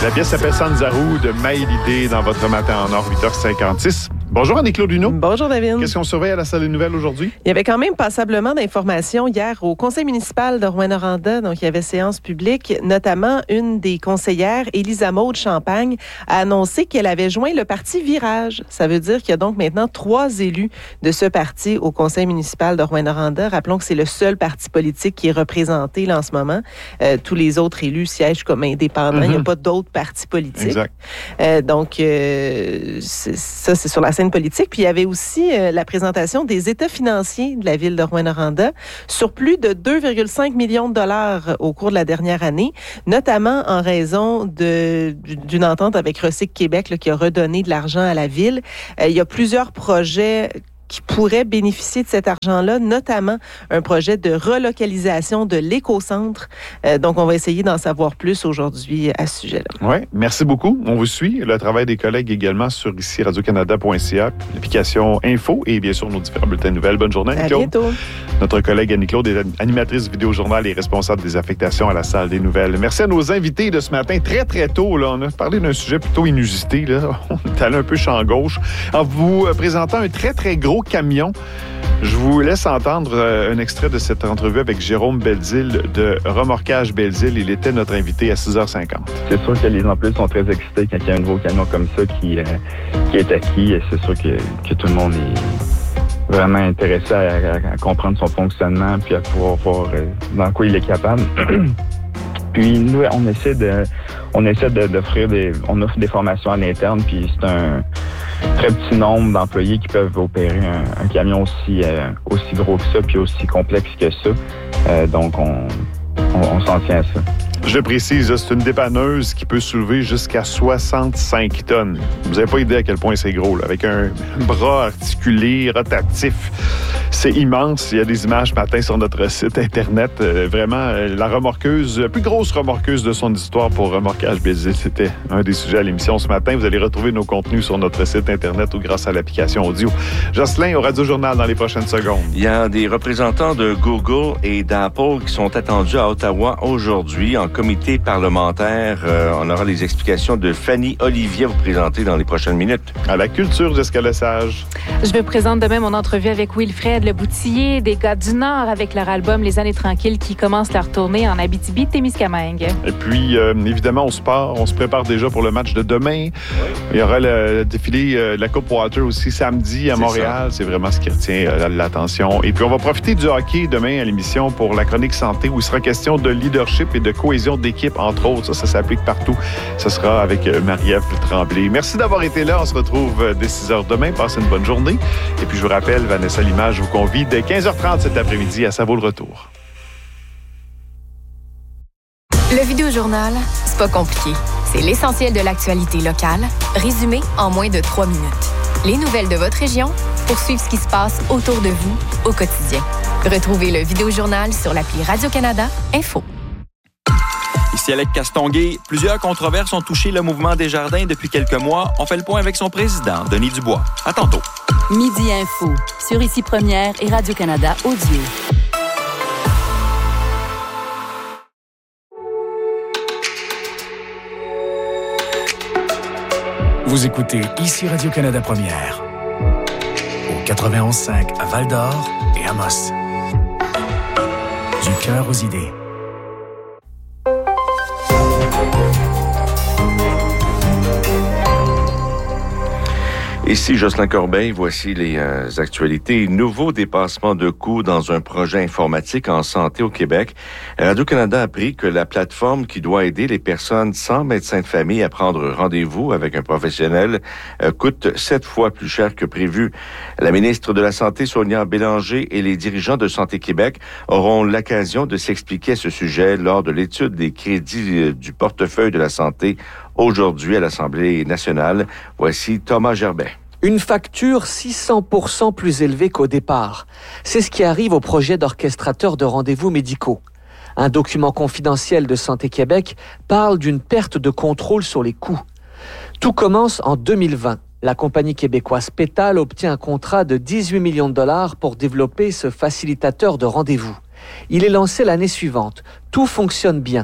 La pièce s'appelle Sanzarou de Maïlidé dans votre matin en or, 8h56. Bonjour Annie-Claude Luneau. Bonjour David. Qu'est-ce qu'on surveille à la salle des nouvelles aujourd'hui? Il y avait quand même passablement d'informations hier au conseil municipal de Rouyn-Noranda. Donc, il y avait séance publique. Notamment, une des conseillères, Élisa Maude Champagne, a annoncé qu'elle avait joint le parti Virage. Ça veut dire qu'il y a donc maintenant 3 élus de ce parti au conseil municipal de Rouyn-Noranda. Rappelons que c'est le seul parti politique qui est représenté là en ce moment. Tous les autres élus siègent comme indépendants. Il n'y a pas d'autres partis politiques. Exact. C'est sur la scène politique. Puis il y avait aussi la présentation des états financiers de la ville de Rouyn-Noranda sur plus de 2,5 millions de dollars au cours de la dernière année, notamment en raison d'une entente avec Recyc Québec là, qui a redonné de l'argent à la ville. Il y a plusieurs projets qui pourraient bénéficier de cet argent-là, notamment un projet de relocalisation de l'écocentre. Donc, on va essayer d'en savoir plus aujourd'hui à ce sujet-là. Oui, merci beaucoup. On vous suit. Le travail des collègues également sur ici radiocanada.ca, l'application Info et bien sûr nos différents bulletins de nouvelles. Bonne journée, Annie-Claude. À bientôt. Notre collègue Annie-Claude est animatrice vidéo-journal et responsable des affectations à la salle des nouvelles. Merci à nos invités de ce matin, très, très tôt. Là, on a parlé d'un sujet plutôt inusité. Là. On est allé un peu champ gauche en vous présentant un très, très gros camion. Je vous laisse entendre un extrait de cette entrevue avec Jérôme Belzile de Remorquage Belzile. Il était notre invité à 6h50. C'est sûr que les employés sont très excités quand il y a un nouveau camion comme ça qui est acquis. C'est sûr que tout le monde est vraiment intéressé à comprendre son fonctionnement puis à pouvoir voir dans quoi il est capable. Puis nous, on essaie d'offrir on offre des formations à l'interne, puis c'est un très petit nombre d'employés qui peuvent opérer un camion aussi gros que ça, puis aussi complexe que ça. Donc on s'en tient à ça. Je le précise, c'est une dépanneuse qui peut soulever jusqu'à 65 tonnes. Vous n'avez pas idée à quel point c'est gros, là. Avec un bras articulé, rotatif. C'est immense. Il y a des images ce matin sur notre site Internet. Vraiment, la remorqueuse, la plus grosse remorqueuse de son histoire pour Remorquage Belzile. C'était un des sujets à l'émission ce matin. Vous allez retrouver nos contenus sur notre site Internet ou grâce à l'application audio. Jocelyn, au Radio Journal dans les prochaines secondes. Il y a des représentants de Google et d'Apple qui sont attendus à Ottawa aujourd'hui en comité parlementaire. On aura les explications de Fanny Olivier à vous présenter dans les prochaines minutes. À la culture, Jessica Lesage. Je vous présente demain mon entrevue avec Wilfred Le Boutillier, des gars du Nord, avec leur album Les Années Tranquilles qui commence leur tournée en Abitibi-Témiscamingue. Et puis, évidemment, on se prépare déjà pour le match de demain. Il y aura le défilé de la Coupe Water aussi samedi à Montréal. C'est vraiment ce qui retient l'attention. Et puis, on va profiter du hockey demain à l'émission pour la chronique santé où il sera question de leadership et de cohésion d'équipe, entre autres. Ça s'applique partout. Ce sera avec Marie-Ève Tremblay. Merci d'avoir été là. On se retrouve dès 6h demain. Passez une bonne journée. Et puis, je vous rappelle, Vanessa Limage vous convie dès 15h30 cet après-midi à Ça vaut le retour. Le Vidéojournal, c'est pas compliqué. C'est l'essentiel de l'actualité locale, résumé en moins de 3 minutes. Les nouvelles de votre région pour suivre ce qui se passe autour de vous au quotidien. Retrouvez le Vidéojournal sur l'appli Radio-Canada Info. Ici Alec Castonguay. Plusieurs controverses ont touché le mouvement Desjardins depuis quelques mois. On fait le point avec son président, Denis Dubois. À tantôt. Midi Info, sur Ici Première et Radio-Canada Audio. Vous écoutez Ici Radio-Canada Première, au 91.5 à Val-d'Or et Amos. Du cœur aux idées. Ici Jocelyn Corbeil, voici les actualités. Nouveau dépassement de coûts dans un projet informatique en santé au Québec. Radio-Canada a appris que la plateforme qui doit aider les personnes sans médecin de famille à prendre rendez-vous avec un professionnel coûte 7 fois plus cher que prévu. La ministre de la Santé, Sonia Bélanger, et les dirigeants de Santé Québec auront l'occasion de s'expliquer à ce sujet lors de l'étude des crédits du portefeuille de la santé aujourd'hui à l'Assemblée nationale. Voici Thomas Gerbet. Une facture 600% plus élevée qu'au départ. C'est ce qui arrive au projet d'orchestrateur de rendez-vous médicaux. Un document confidentiel de Santé Québec parle d'une perte de contrôle sur les coûts. Tout commence en 2020. La compagnie québécoise Pétale obtient un contrat de 18 millions de dollars pour développer ce facilitateur de rendez-vous. Il est lancé l'année suivante. Tout fonctionne bien.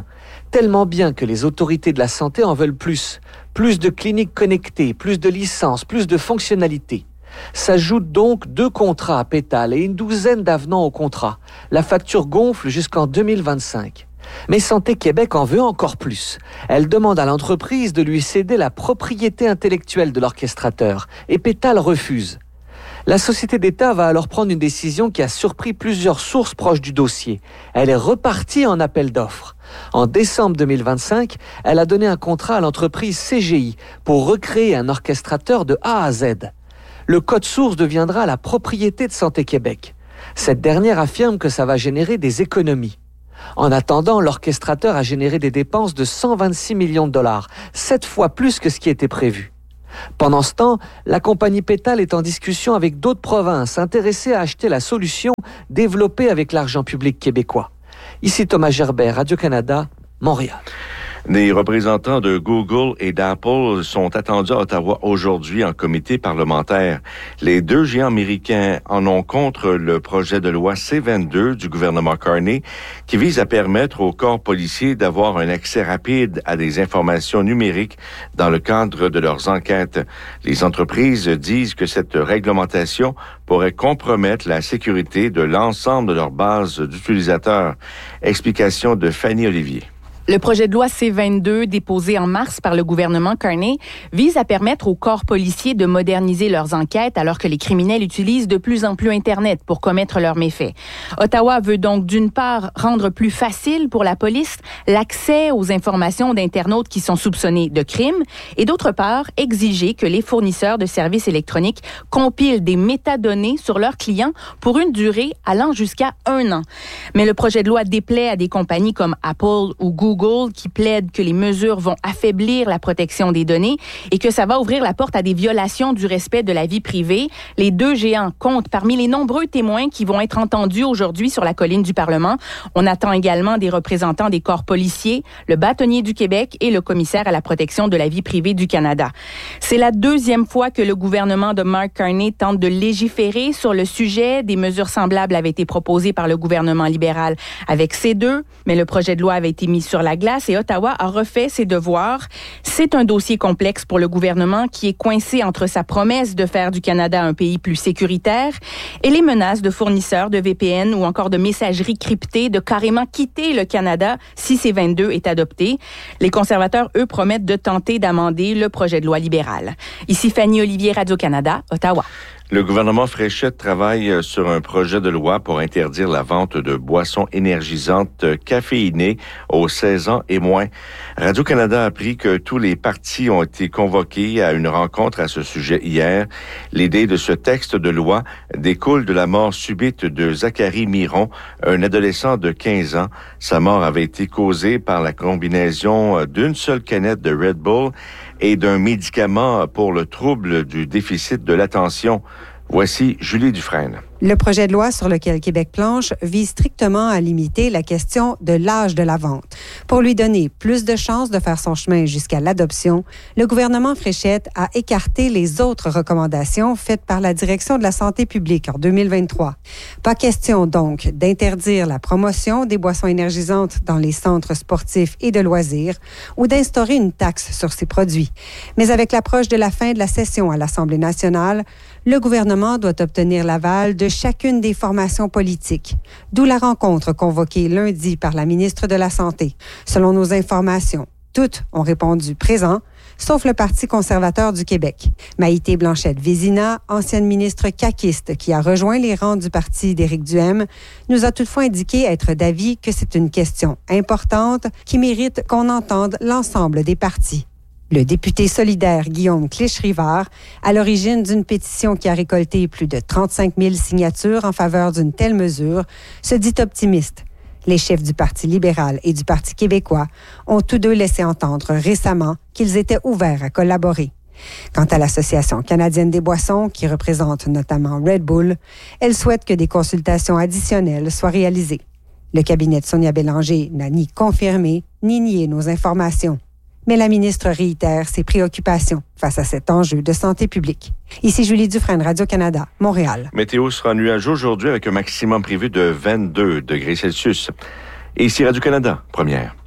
Tellement bien que les autorités de la santé en veulent plus. Plus de cliniques connectées, plus de licences, plus de fonctionnalités. S'ajoutent donc 2 contrats à Pétale et une douzaine d'avenants au contrat. La facture gonfle jusqu'en 2025. Mais Santé Québec en veut encore plus. Elle demande à l'entreprise de lui céder la propriété intellectuelle de l'orchestrateur. Et Pétale refuse. La société d'État va alors prendre une décision qui a surpris plusieurs sources proches du dossier. Elle est repartie en appel d'offres. En décembre 2025, elle a donné un contrat à l'entreprise CGI pour recréer un orchestrateur de A à Z. Le code source deviendra la propriété de Santé Québec. Cette dernière affirme que ça va générer des économies. En attendant, l'orchestrateur a généré des dépenses de 126 millions de dollars, 7 fois plus que ce qui était prévu. Pendant ce temps, la compagnie Pétale est en discussion avec d'autres provinces intéressées à acheter la solution développée avec l'argent public québécois. Ici Thomas Gerbert, Radio-Canada, Montréal. Des représentants de Google et d'Apple sont attendus à Ottawa aujourd'hui en comité parlementaire. Les 2 géants américains en ont contre le projet de loi C-22 du gouvernement Carney qui vise à permettre aux corps policiers d'avoir un accès rapide à des informations numériques dans le cadre de leurs enquêtes. Les entreprises disent que cette réglementation pourrait compromettre la sécurité de l'ensemble de leur base d'utilisateurs. Explication de Fanny Olivier. Le projet de loi C-22, déposé en mars par le gouvernement Carney, vise à permettre aux corps policiers de moderniser leurs enquêtes alors que les criminels utilisent de plus en plus Internet pour commettre leurs méfaits. Ottawa veut donc d'une part rendre plus facile pour la police l'accès aux informations d'internautes qui sont soupçonnés de crimes et d'autre part exiger que les fournisseurs de services électroniques compilent des métadonnées sur leurs clients pour une durée allant jusqu'à 1 an. Mais le projet de loi déplaît à des compagnies comme Apple ou Google qui plaident que les mesures vont affaiblir la protection des données et que ça va ouvrir la porte à des violations du respect de la vie privée. Les 2 géants comptent parmi les nombreux témoins qui vont être entendus aujourd'hui sur la colline du Parlement. On attend également des représentants des corps policiers, le bâtonnier du Québec et le commissaire à la protection de la vie privée du Canada. C'est la 2e fois que le gouvernement de Mark Carney tente de légiférer sur le sujet. Des mesures semblables avaient été proposées par le gouvernement libéral avec C2, mais le projet de loi avait été mis sur la glace et Ottawa a refait ses devoirs. C'est un dossier complexe pour le gouvernement qui est coincé entre sa promesse de faire du Canada un pays plus sécuritaire et les menaces de fournisseurs de VPN ou encore de messagerie cryptée de carrément quitter le Canada si C-22 est adopté. Les conservateurs, eux, promettent de tenter d'amender le projet de loi libéral. Ici Fanny Olivier, Radio-Canada, Ottawa. Le gouvernement Fréchette travaille sur un projet de loi pour interdire la vente de boissons énergisantes caféinées aux 16 ans et moins. Radio-Canada a appris que tous les partis ont été convoqués à une rencontre à ce sujet hier. L'idée de ce texte de loi découle de la mort subite de Zachary Miron, un adolescent de 15 ans. Sa mort avait été causée par la combinaison d'une seule canette de Red Bull et d'un médicament pour le trouble du déficit de l'attention. Voici Julie Dufresne. Le projet de loi sur lequel Québec planche vise strictement à limiter la question de l'âge de la vente. Pour lui donner plus de chances de faire son chemin jusqu'à l'adoption, le gouvernement Fréchette a écarté les autres recommandations faites par la Direction de la santé publique en 2023. Pas question donc d'interdire la promotion des boissons énergisantes dans les centres sportifs et de loisirs ou d'instaurer une taxe sur ces produits. Mais avec l'approche de la fin de la session à l'Assemblée nationale, le gouvernement doit obtenir l'aval de chacune des formations politiques, d'où la rencontre convoquée lundi par la ministre de la Santé. Selon nos informations, toutes ont répondu présent, sauf le Parti conservateur du Québec. Maïté Blanchette-Vézina, ancienne ministre caquiste qui a rejoint les rangs du parti d'Éric Duhaime, nous a toutefois indiqué être d'avis que c'est une question importante qui mérite qu'on entende l'ensemble des partis. Le député solidaire Guillaume Clich-Rivard, à l'origine d'une pétition qui a récolté plus de 35 000 signatures en faveur d'une telle mesure, se dit optimiste. Les chefs du Parti libéral et du Parti québécois ont tous 2 laissé entendre récemment qu'ils étaient ouverts à collaborer. Quant à l'Association canadienne des boissons, qui représente notamment Red Bull, elle souhaite que des consultations additionnelles soient réalisées. Le cabinet de Sonia Bélanger n'a ni confirmé ni nié nos informations. Mais la ministre réitère ses préoccupations face à cet enjeu de santé publique. Ici Julie Dufresne, Radio-Canada, Montréal. Météo sera nuageux aujourd'hui avec un maximum prévu de 22 degrés Celsius. Et ici Radio-Canada, première.